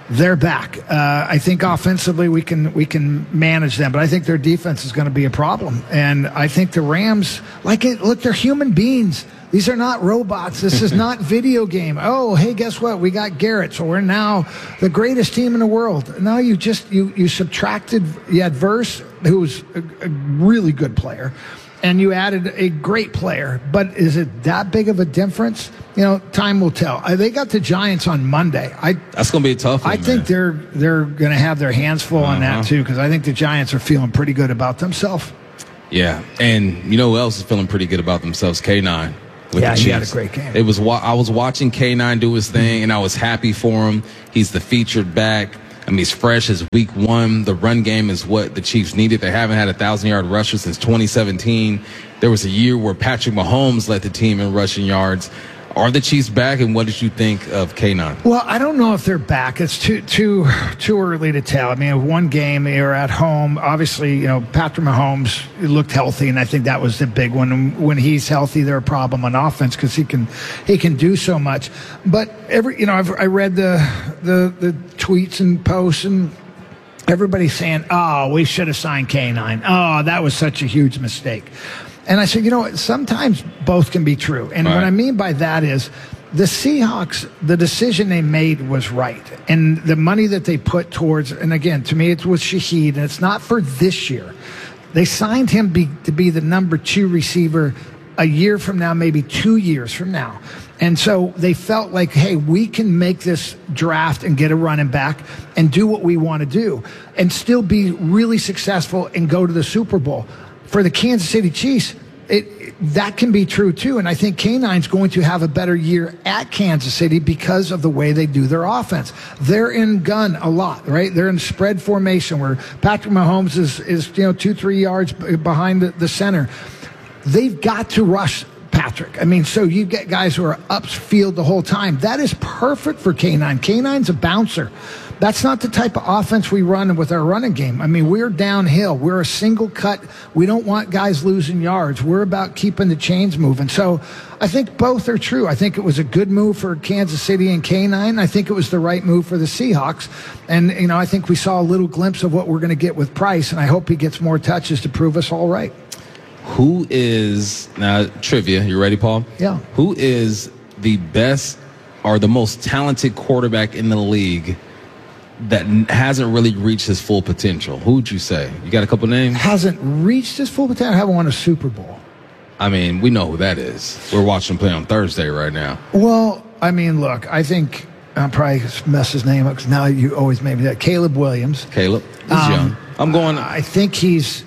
they're back. Uh, I think offensively we can we can manage them, but I think their defense is going to be a problem. And I think the Rams, like it, look, they're human beings. These are not robots. This is not video game. Oh, hey, guess what? We got Garrett, so we're now the greatest team in the world. No, you just you you subtracted. You had Verse, who was a, a really good player, and you added a great player. But is it that big of a difference? You know, time will tell. Uh, they got the Giants on Monday. I that's going to be a tough one. I think man. they're they're going to have their hands full uh-huh. on that too, because I think the Giants are feeling pretty good about themselves. Yeah, and you know who else is feeling pretty good about themselves? K nine. Yeah, he had a great game. It was I was watching K nine do his thing, and I was happy for him. He's the featured back. I mean, he's fresh as week one. The run game is what the Chiefs needed. They haven't had a thousand-yard rusher since twenty seventeen. There was a year where Patrick Mahomes led the team in rushing yards. Are the Chiefs back, and what did you think of K nine? Well, I don't know if they're back. It's too too too early to tell. I mean, one game, they were at home. Obviously, you know, Patrick Mahomes looked healthy, and I think that was the big one. When he's healthy, they're a problem on offense because he can he can do so much. But every you know, I've, I read the the the tweets and posts and. Everybody's saying, oh, we should have signed K nine. Oh, that was such a huge mistake. And I said, you know what, sometimes both can be true. And right. what I mean by that is the Seahawks, the decision they made was right. And the money that they put towards, and again, to me, it was Shaheed, and it's not for this year. They signed him be, to be the number two receiver a year from now, maybe two years from now. And so they felt like, hey, we can make this draft and get a running back and do what we want to do and still be really successful and go to the Super Bowl. For the Kansas City Chiefs, it, it, that can be true too. And I think K nine's going to have a better year at Kansas City because of the way they do their offense. They're in gun a lot, right? They're in spread formation where Patrick Mahomes is, is you know, two, three yards behind the, the center. They've got to rush Patrick. I mean, so you get guys who are upfield the whole time. That is perfect for K nine. K nine's a bouncer. That's not the type of offense we run with our running game. I mean, we're downhill. We're a single cut. We don't want guys losing yards. We're about keeping the chains moving. So I think both are true. I think it was a good move for Kansas City and K nine. I think it was the right move for the Seahawks. And, you know, I think we saw a little glimpse of what we're going to get with Price, and I hope he gets more touches to prove us all right. Who is, now trivia, you ready, Paul? Yeah. Who is the best or the most talented quarterback in the league that hasn't really reached his full potential? Who would you say? You got a couple names? Hasn't reached his full potential? Haven't won a Super Bowl. I mean, we know who that is. We're watching him play on Thursday right now. Well, I mean, look, I think I'll probably mess his name up because now you always made me that. Caleb Williams. Caleb. He's um, young. I'm going. I think he's.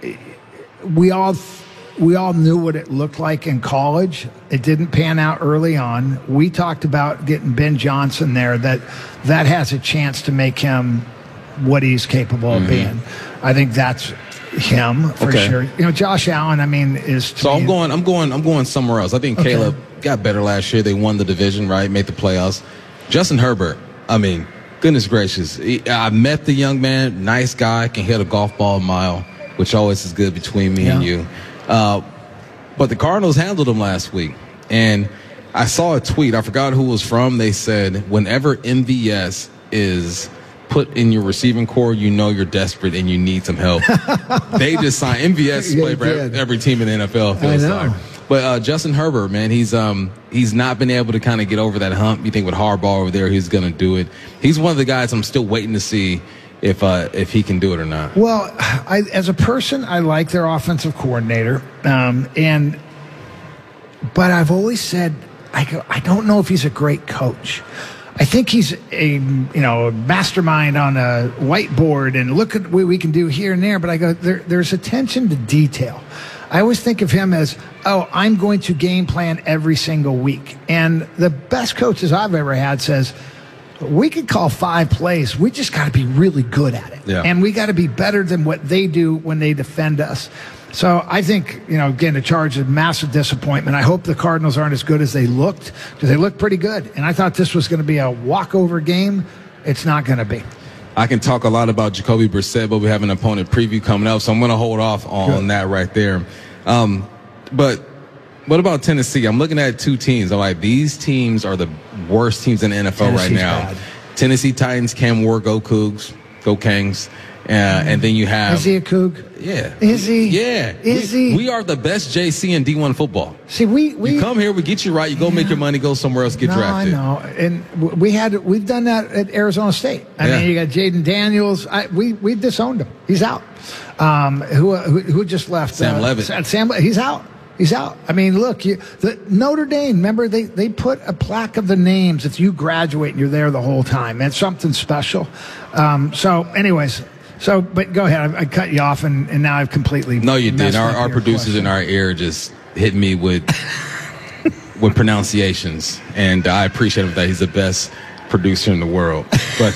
We all. We all knew what it looked like in college. It didn't pan out early on. We talked about getting Ben Johnson there, that that has a chance to make him what he's capable mm-hmm. of being. I think that's him for okay. sure. You know, Josh Allen, I mean, is So I'm going I'm going I'm going somewhere else. I think okay. Caleb got better last year. They won the division, right? Made the playoffs. Justin Herbert, I mean, goodness gracious. He, I met the young man, nice guy, can hit a golf ball a mile, which always is good between me yeah. and you. Uh, but the Cardinals handled him last week. And I saw a tweet. I forgot who it was from. They said, whenever M V S is put in your receiving core, you know you're desperate and you need some help. They just signed M V S yeah, play for every, every team in the N F L. I know. Like. But uh, Justin Herbert, man, he's um he's not been able to kind of get over that hump. You think with Harbaugh over there, he's going to do it. He's one of the guys I'm still waiting to see if uh, if he can do it or not. Well, I, as a person, I like their offensive coordinator, um, and but I've always said I go, I don't know if he's a great coach. I think he's a you know mastermind on a whiteboard and look at what we can do here and there. But I go there, there's attention to detail. I always think of him as, oh, I'm going to game plan every single week. And the best coaches I've ever had says, we could call five plays. We just got to be really good at it. Yeah. And we got to be better than what they do when they defend us. So I think, you know, again, the Charge is massive disappointment. I hope the Cardinals aren't as good as they looked, because they looked pretty good. And I thought this was going to be a walkover game. It's not going to be. I can talk a lot about Jacoby Brissett, but we have an opponent preview coming up, so I'm going to hold off on good. that right there. Um, but what about Tennessee? I'm looking at two teams. I'm like, these teams are the worst teams in the N F L Tennessee's right now. Bad. Tennessee Titans, Cam Ward, go Cougs, go Kangs. Uh, and then you have... Is he a Coug? Yeah. Is he? Yeah. Is we, he? We are the best J C in D one football. See, we... we you come here, we get you right, you go yeah. make your money, go somewhere else, get no, drafted. I know. And we had, we've done that at Arizona State. I yeah. mean, you got Jaden Daniels. I, we, we disowned him. He's out. Um, who, who, who just left? Sam uh, Levitt. Sam, he's out. He's out. I mean, look, you, the Notre Dame, remember, they, they put a plaque of the names if you graduate and you're there the whole time. It's something special. Um, so, anyways... So, but go ahead. I, I cut you off, and, and now I've completely no, you did. Our, our producers question. in our ear just hit me with with pronunciations, and I appreciate him that he's the best producer in the world.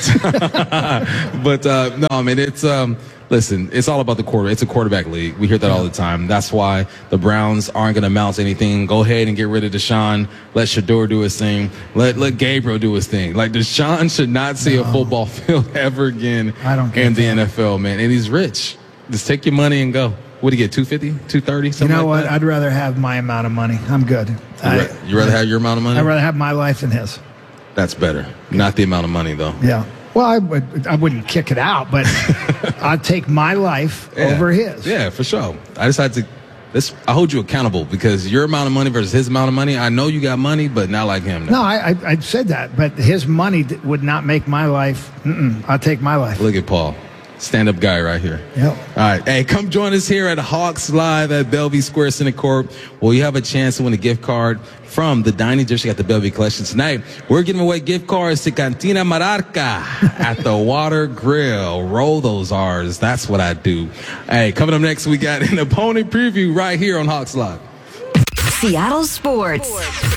But but uh, no, I mean it's um. Listen, it's all about the quarter. It's a quarterback league. We hear that all the time. That's why the Browns aren't going to announce anything. Go ahead and get rid of Deshaun. Let Shador do his thing. Let let Gabriel do his thing. Like, Deshaun should not see no. a football field ever again I don't get in the that. N F L, man. And he's rich. Just take your money and go. What do you get, two fifty, two thirty, something You know like what? that? I'd rather have my amount of money. I'm good. You I, ra- you rather have your amount of money? I'd rather have my life than his. That's better. Not the amount of money, though. Yeah. Well, I, would, I wouldn't kick it out, but I'd take my life Yeah. over his. Yeah, for sure. I just had to. This, I hold you accountable because your amount of money versus his amount of money. I know you got money, but not like him. No, I, I, I said that, but his money d- would not make my life. Mm-mm, I'll take my life. Look at Paul. Stand-up guy right here. Yep. All right. Hey, come join us here at Hawks Live at Bellevue Square Center Court. Well, you have a chance to win a gift card from the Dining District at the Bellevue Collection. Tonight, we're giving away gift cards to Cantina Mararca at the Water Grill. Roll those R's. That's what I do. Hey, coming up next, we got an opponent preview right here on Hawks Live. Seattle Sports.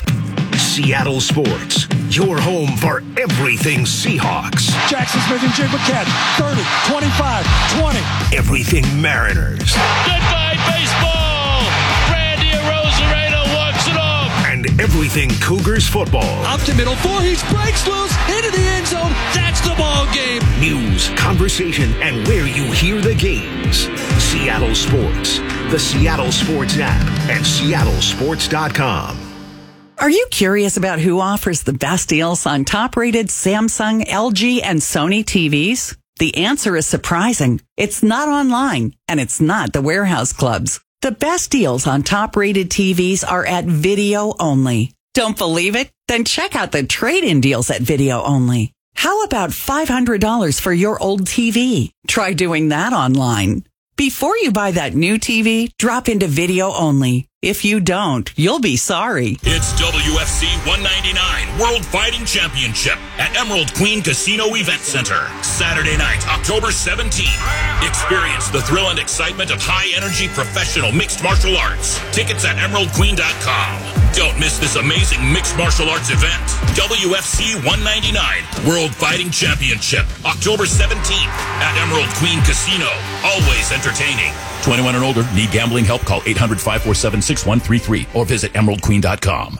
Seattle Sports, your home for everything Seahawks. Jackson Smith and Jake McCann, thirty, twenty-five, twenty. Everything Mariners. Goodbye, baseball. Randy Arozarena walks it off. And everything Cougars football. Up to middle four, he breaks loose into the end zone. That's the ball game. News, conversation, and where you hear the games. Seattle Sports, the Seattle Sports app, and seattle sports dot com. Are you curious about who offers the best deals on top-rated Samsung, L G, and Sony T Vs? The answer is surprising. It's not online, and it's not the warehouse clubs. The best deals on top-rated T Vs are at Video Only. Don't believe it? Then check out the trade-in deals at Video Only. How about five hundred dollars for your old T V? Try doing that online. Before you buy that new T V, drop into Video Only. If you don't, you'll be sorry. It's W F C one ninety-nine World Fighting Championship at Emerald Queen Casino Event Center. Saturday night, October seventeenth. Experience the thrill and excitement of high-energy professional mixed martial arts. Tickets at emerald queen dot com. Don't miss this amazing mixed martial arts event. W F C one ninety-nine World Fighting Championship, October seventeenth at Emerald Queen Casino. Always entertaining. twenty-one and older. Need gambling help? Call eight hundred, five four seven, six one three three or visit emerald queen dot com.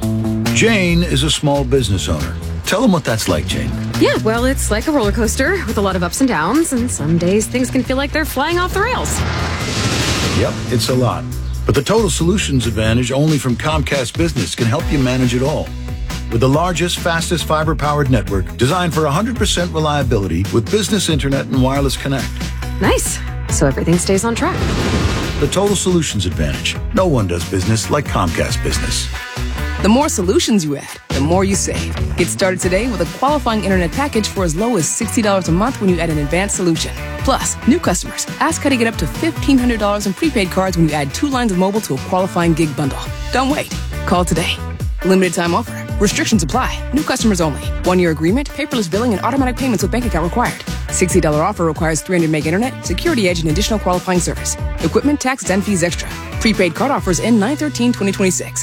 Jane is a small business owner. Tell them what that's like, Jane. Yeah, well, it's like a roller coaster with a lot of ups and downs, and some days things can feel like they're flying off the rails. Yep, it's a lot. But the Total Solutions Advantage only from Comcast Business can help you manage it all. With the largest, fastest fiber-powered network designed for one hundred percent reliability with business internet and wireless connect. Nice. So everything stays on track. The Total Solutions Advantage. No one does business like Comcast Business. The more solutions you add, the more you save. Get started today with a qualifying internet package for as low as sixty dollars a month when you add an advanced solution. Plus, new customers, ask how to get up to fifteen hundred dollars in prepaid cards when you add two lines of mobile to a qualifying gig bundle. Don't wait. Call today. Limited time offer. Restrictions apply. New customers only. One-year agreement, paperless billing, and automatic payments with bank account required. sixty dollars offer requires three hundred meg internet, security edge, and additional qualifying service. Equipment, taxes, and fees extra. Prepaid card offers end nine thirteen twenty twenty-six.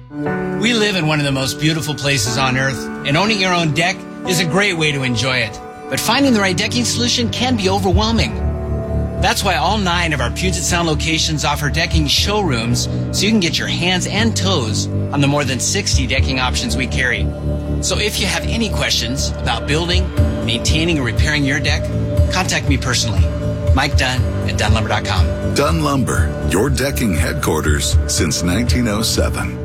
We live in one of the most beautiful places on earth, and owning your own deck is a great way to enjoy it. But finding the right decking solution can be overwhelming. That's why all nine of our Puget Sound locations offer decking showrooms so you can get your hands and toes on the more than sixty decking options we carry. So if you have any questions about building, maintaining, or repairing your deck, contact me personally. Mike Dunn at Dunn Lumber dot com. Dunn Lumber, your decking headquarters since nineteen oh seven.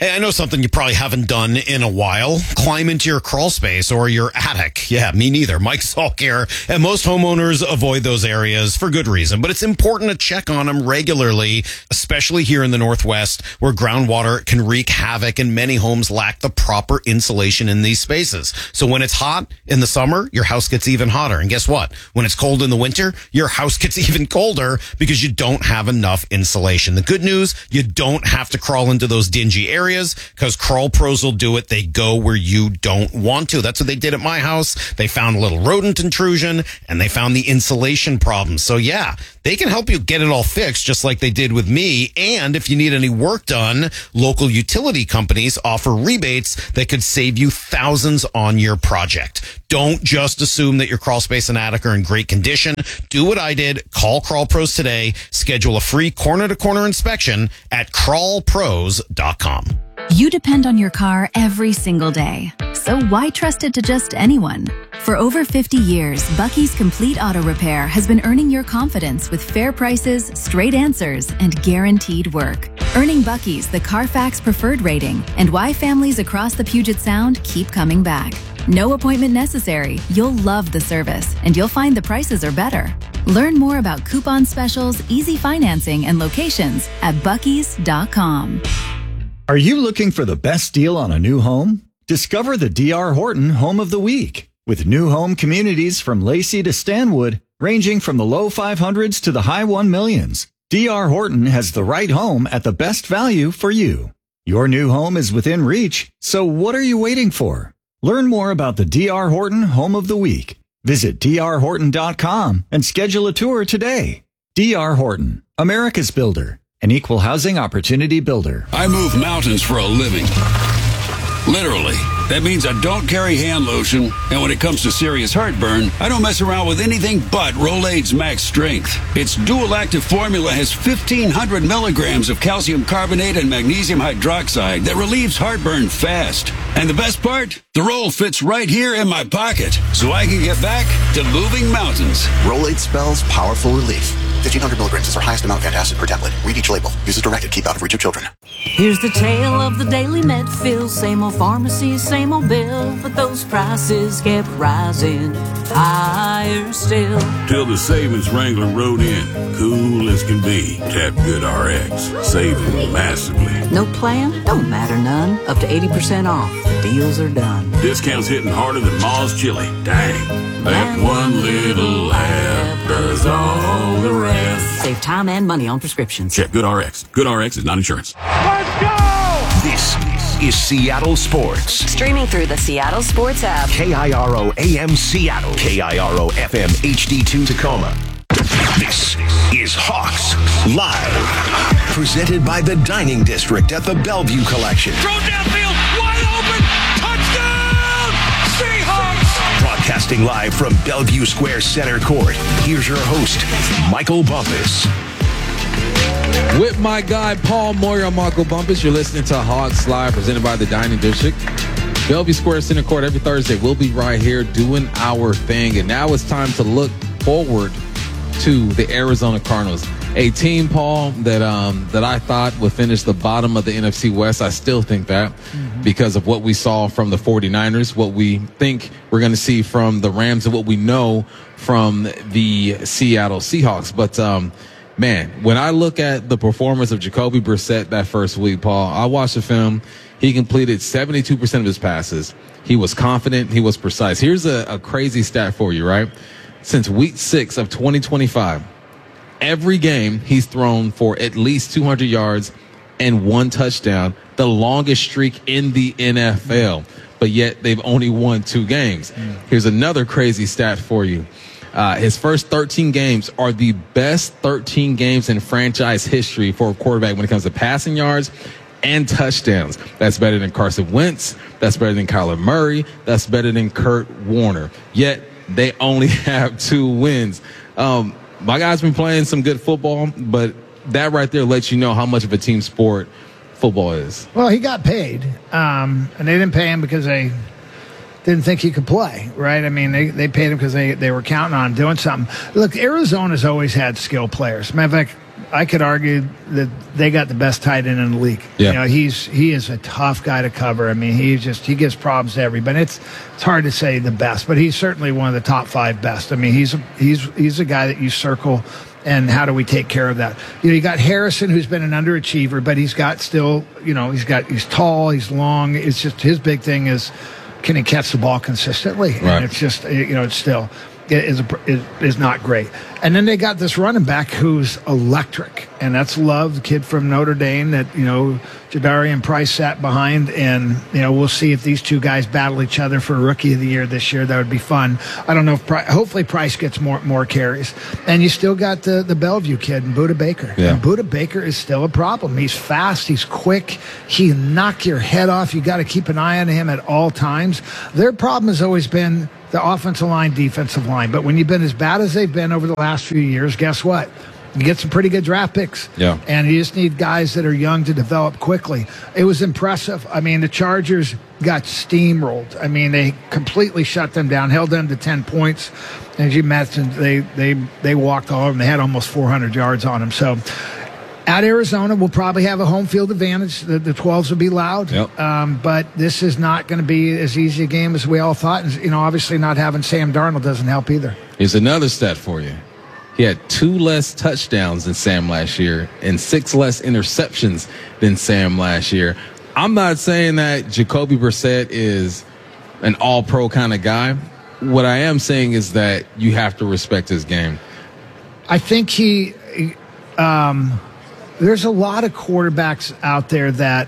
Hey, I know something you probably haven't done in a while. Climb into your crawl space or your attic. Yeah, me neither. Mike Salk here. And most homeowners avoid those areas for good reason, but it's important to check on them regularly, especially here in the Northwest where groundwater can wreak havoc and many homes lack the proper insulation in these spaces. So when it's hot in the summer, your house gets even hotter. And guess what? When it's cold in the winter, your house gets even colder because you don't have enough insulation. The good news, you don't have to crawl into those dingy areas. Areas because Crawl Pros will do it. They go where you don't want to. That's what they did at my house. They found a little rodent intrusion and they found the insulation problem. So yeah, they can help you get it all fixed just like they did with me. And if you need any work done, local utility companies offer rebates that could save you thousands on your project. Don't just assume that your crawl space and attic are in great condition. Do what I did. Call Crawl Pros today. Schedule a free corner-to-corner inspection at crawl pros dot com. You depend on your car every single day. So why trust it to just anyone? For over fifty years, Bucky's Complete Auto Repair has been earning your confidence with fair prices, straight answers, and guaranteed work. Earning Bucky's the Carfax Preferred rating and why families across the Puget Sound keep coming back. No appointment necessary. You'll love the service, and you'll find the prices are better. Learn more about coupon specials, easy financing, and locations at buckys dot com. Are you looking for the best deal on a new home? Discover the D R Horton Home of the Week. With new home communities from Lacey to Stanwood, ranging from the low five hundreds to the high one millions, D R Horton has the right home at the best value for you. Your new home is within reach, so what are you waiting for? Learn more about the D R Horton Home of the Week. Visit d r horton dot com and schedule a tour today. D R Horton, America's builder, an equal housing opportunity builder. I move mountains for a living. Literally. That means I don't carry hand lotion, and when it comes to serious heartburn, I don't mess around with anything but Rolaids Max Strength. Its dual-active formula has fifteen hundred milligrams of calcium carbonate and magnesium hydroxide that relieves heartburn fast. And the best part? The roll fits right here in my pocket, so I can get back to moving mountains. Rolaids spells powerful relief. fifteen hundred milligrams is our highest amount of antacid per tablet. Read each label. Use as directed. Keep out of reach of children. Here's the tale of the daily med fill. Same old pharmacy, same old bill, but those prices kept rising higher still. Till the savings wrangler rode in, cool as can be. Tap Good R X, saving massively. No plan? Don't matter none. Up to eighty percent off. The deals are done. Discounts hitting harder than Ma's chili. Dang. That one little app does all the rest. Save time and money on prescriptions. Check Good R X. Good R X is not insurance. Let's go! This is Seattle Sports. Streaming through the Seattle Sports app. K I R O A M Seattle. K I R O F M H D two Tacoma. This is Hawks Live. Presented by the Dining District at the Bellevue Collection. Throw downfield, wide open, touchdown, Seahawks! Broadcasting live from Bellevue Square Center Court. Here's your host, Michael Bumpus. With my guy, Paul Moyer, I'm Michael Bumpus. You're listening to Hawks Live, presented by the Dining District. Bellevue Square Center Court every Thursday. We'll be right here doing our thing. And now it's time to look forward to the Arizona Cardinals, a team, Paul, that um, that I thought would finish the bottom of the N F C West. I still think that mm-hmm. because of what we saw from the forty-niners, what we think we're going to see from the Rams, and what we know from the Seattle Seahawks. But, um, man, when I look at the performance of Jacoby Brissett that first week, Paul, I watched the film. He completed seventy-two percent of his passes. He was confident. He was precise. Here's a, a crazy stat for you, right? Since week six of twenty twenty-five, every game he's thrown for at least two hundred yards and one touchdown, the longest streak in the N F L. But yet they've only won two games. Here's another crazy stat for you. Uh, his first thirteen games are the best thirteen games in franchise history for a quarterback when it comes to passing yards and touchdowns. That's better than Carson Wentz. That's better than Kyler Murray. That's better than Kurt Warner. Yet they only have two wins. Um, my guy's been playing some good football, but that right there lets you know how much of a team sport football is. Well, he got paid, um, and they didn't pay him because they didn't think he could play, right? I mean, they, they paid him because they, they were counting on doing something. Look, Arizona's always had skilled players. Matter of fact, I could argue that they got the best tight end in the league. Yeah. You know, he's he is a tough guy to cover. I mean, he just he gives problems to everybody. It's it's hard to say the best, but he's certainly one of the top five best. I mean, he's a, he's he's a guy that you circle. And how do we take care of that? You know, you got Harrison, who's been an underachiever, but he's got still, you know, he's got he's tall, he's long. It's just his big thing is, can he catch the ball consistently? Right. And it's just, you know, it's still is is is not great. And then they got this running back who's electric, and that's Love, the kid from Notre Dame that, you know, Jadarian Price sat behind, and, you know, we'll see if these two guys battle each other for Rookie of the Year this year. That would be fun. I don't know if Price, hopefully Price gets more more carries. And you still got the, the Bellevue kid, Buda Baker. Yeah. And Buda Baker is still a problem. He's fast, he's quick, he can knock your head off. You got to keep an eye on him at all times. Their problem has always been the offensive line, defensive line. But when you've been as bad as they've been over the last few years, guess what? You get some pretty good draft picks. Yeah. And you just need guys that are young to develop quickly. It was impressive. I mean, the Chargers got steamrolled. I mean, they completely shut them down, held them to ten points. And as you mentioned, they they they walked all over them. They had almost four hundred yards on them. So at Arizona, we'll probably have a home field advantage. The, the twelves will be loud. Yep. Um, but this is not going to be as easy a game as we all thought. And, you know, obviously not having Sam Darnold doesn't help either. Here's another stat for you. He had two less touchdowns than Sam last year and six less interceptions than Sam last year. I'm not saying that Jacoby Brissett is an all-pro kind of guy. What I am saying is that you have to respect his game. I think he um, – there's a lot of quarterbacks out there that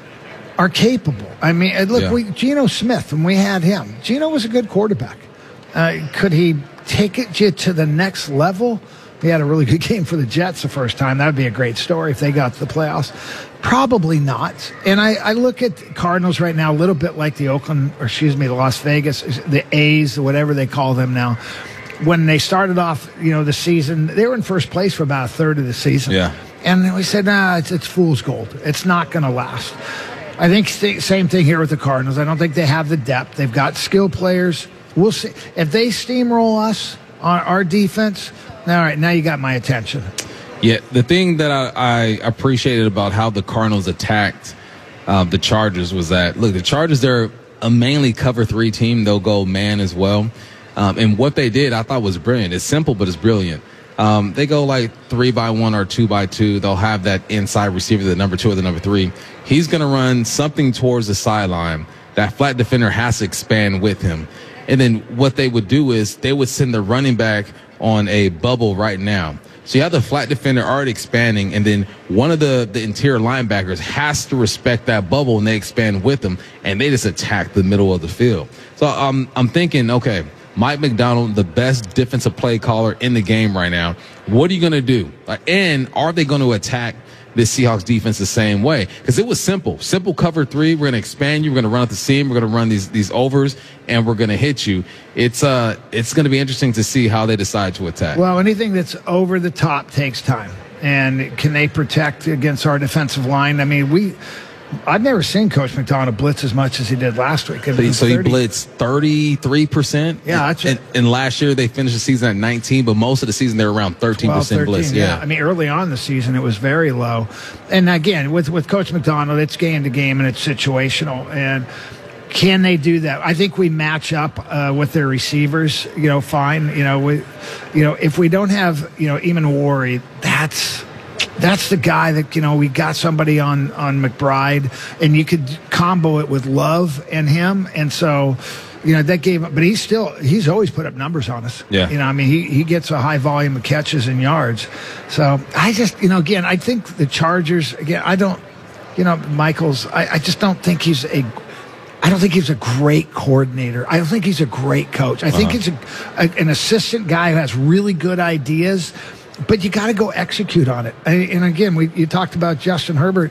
are capable. I mean, look, Yeah. we, Geno Smith, when we had him, Geno was a good quarterback. Uh, could he take it you to the next level? He had a really good game for the Jets the first time. That would be a great story if they got to the playoffs. Probably not. And I, I look at Cardinals right now a little bit like the Oakland, or excuse me, the Las Vegas, the A's, or whatever they call them now. When they started off, you know, the season, they were in first place for about a third of the season. Yeah. And we said, nah, it's, it's fool's gold. It's not going to last. I think th- same thing here with the Cardinals. I don't think they have the depth. They've got skill players. We'll see. If they steamroll us on our defense, all right, now you got my attention. Yeah, the thing that I, I appreciated about how the Cardinals attacked uh, the Chargers was that, look, the Chargers, they're a mainly cover three team. They'll go man as well. Um, and what they did, I thought was brilliant. It's simple, but it's brilliant. Um, they go like three by one or two by two. They'll have that inside receiver, the number two or the number three. He's going to run something towards the sideline. That flat defender has to expand with him. And then what they would do is they would send the running back on a bubble right now. So you have the flat defender already expanding, and then one of the, the interior linebackers has to respect that bubble, and they expand with them, and they just attack the middle of the field. So um, I'm thinking, okay, Mike McDonald, the best defensive play caller in the game right now. What are you going to do? Uh, and are they going to attack the Seahawks defense the same way? Because it was simple. Simple cover three. We're going to expand you. We're going to run at the seam. We're going to run these these overs, and we're going to hit you. It's uh, it's going to be interesting to see how they decide to attack. Well, anything that's over the top takes time. And can they protect against our defensive line? I mean, we... I've never seen Coach McDonald blitz as much as he did last week. So, he, so he blitzed thirty-three percent. Yeah, that's and, and last year they finished the season at nineteen, but most of the season they were around thirteen percent blitz. Yeah. yeah, I mean, early on in the season it was very low. And again, with with Coach McDonald, it's game to game and it's situational. And can they do that? I think we match up uh, with their receivers. You know, fine. You know, we, you know, if we don't have you know Eamon Warry, that's. That's the guy that, you know, we got somebody on, on McBride, and you could combo it with Love and him. And so, you know, that gave him, but he's still, he's always put up numbers on us. Yeah. You know, I mean, he, he gets a high volume of catches and yards. So I just, you know, again, I think the Chargers, again, I don't, you know, Michaels, I, I just don't think he's a, I don't think he's a great coordinator. I don't think he's a great coach. I uh-huh. think he's a, a, an assistant guy who has really good ideas. But you got to go execute on it. And again, we you talked about Justin Herbert.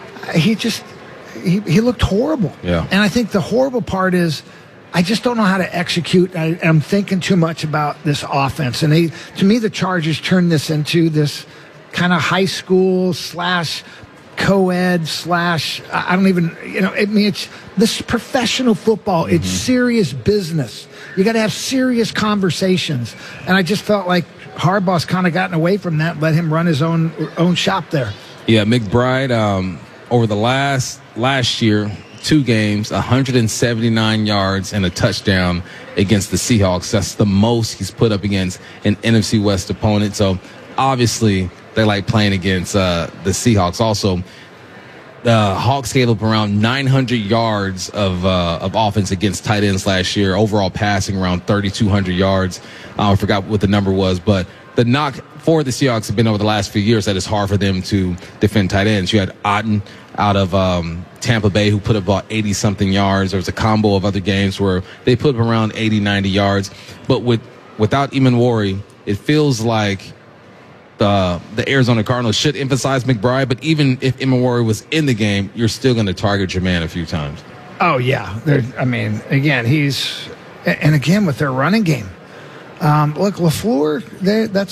He just he, he looked horrible. Yeah. And I think the horrible part is I just don't know how to execute. I, I'm thinking too much about this offense. And they, to me, the Chargers turned this into this kind of high school slash co-ed slash I don't even you know. I mean, it's this professional football. Mm-hmm. It's serious business. You got to have serious conversations. And I just felt like Harbaugh's kind of gotten away from that, let him run his own own shop there. Yeah, McBride, um, over the last last year, two games, one hundred seventy-nine yards and a touchdown against the Seahawks. That's the most he's put up against an N F C West opponent. So obviously they like playing against uh, the Seahawks. Also, the Hawks gave up around nine hundred yards of uh, of offense against tight ends last year. Overall passing around thirty-two hundred yards. Uh, I forgot what the number was, but the knock for the Seahawks have been over the last few years that it's hard for them to defend tight ends. You had Otten out of um, Tampa Bay who put up about eighty-something yards. There was a combo of other games where they put up around eighty, ninety yards. But with without Emanwari, it feels like the the Arizona Cardinals should emphasize McBride. But even if Emanwari was in the game, you're still going to target your man a few times. Oh, yeah. They're, I mean, again, he's – and again, with their running game. Um, look, LaFleur, that's